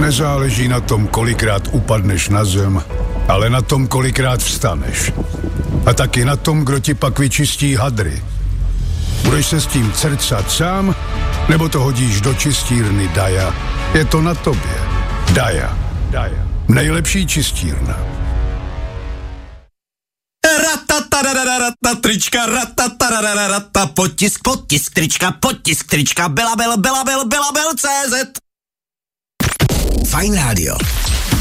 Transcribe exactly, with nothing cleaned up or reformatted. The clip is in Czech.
Nezáleží na tom, kolikrát upadneš na zem, ale na tom, kolikrát vstaneš. A taky na tom, kdo ti pak vyčistí hadry. Budeš se s tím crcat sám, nebo to hodíš do čistírny Daja? Je to na tobě. Daja. Daja. Nejlepší čistírna. Ratatarararata, trička, ratatarararata, potisk, potisk, trička, potisk, trička, Belabel, Belabel, Belabel, C Z. Fajn rádio.